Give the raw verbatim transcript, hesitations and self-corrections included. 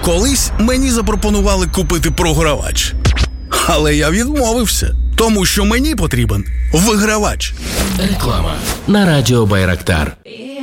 Колись мені запропонували купити програвач. Але я відмовився, тому що мені потрібен вигравач. Реклама на радіо Байрактар.